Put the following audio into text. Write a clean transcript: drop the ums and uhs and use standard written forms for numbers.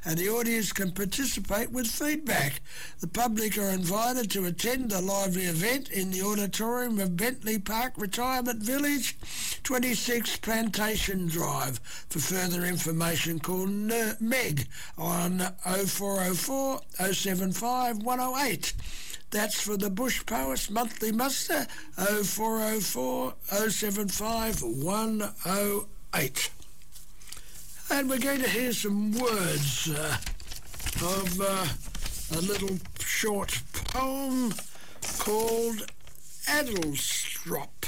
and the audience can participate with feedback. The public are invited to attend the lively event in the auditorium of Bentley Park Retirement Village, 26 Plantation Drive. For further information, call Meg on 0404 075 108. That's for the Bush Poets Monthly Muster, 0404 075 108. And we're going to hear some words of a little short poem called Addlestrop.